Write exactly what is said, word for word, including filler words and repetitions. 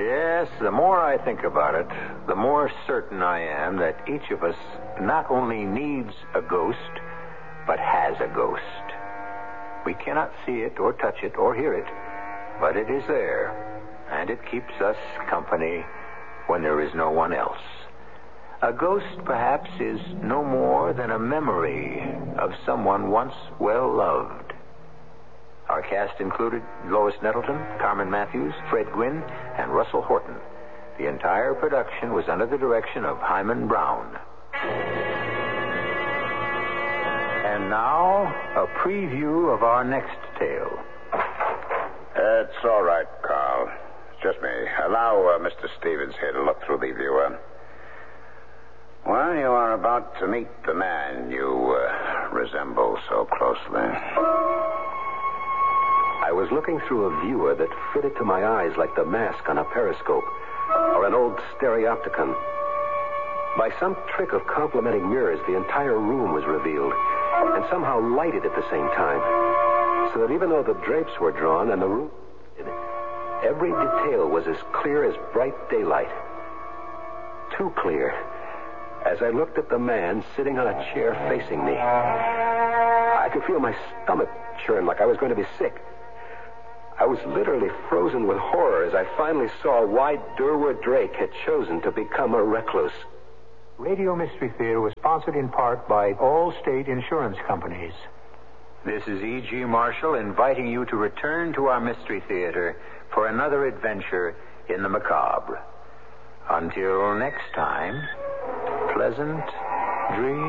Yes, the more I think about it, the more certain I am that each of us not only needs a ghost, but has a ghost. We cannot see it or touch it or hear it, but it is there, and it keeps us company when there is no one else. A ghost, perhaps, is no more than a memory of someone once well loved. Our cast included Lois Nettleton, Carmen Matthews, Fred Gwynn, and Russell Horton. The entire production was under the direction of Hyman Brown. And now, a preview of our next tale. It's all right, Carl. It's just me. Allow uh, Mister Stevens here to look through the viewer. Well, you are about to meet the man you uh, resemble so closely. I was looking through a viewer that fitted to my eyes like the mask on a periscope or an old stereopticon. By some trick of complementing mirrors, the entire room was revealed and somehow lighted at the same time, so that even though the drapes were drawn and the room, every detail was as clear as bright daylight. Too clear. As I looked at the man sitting on a chair facing me, I could feel my stomach churn like I was going to be sick. I was literally frozen with horror as I finally saw why Durward Drake had chosen to become a recluse. Radio Mystery Theater was sponsored in part by all state insurance companies. This is E G. Marshall inviting you to return to our Mystery Theater for another adventure in the macabre. Until next time, pleasant dreams.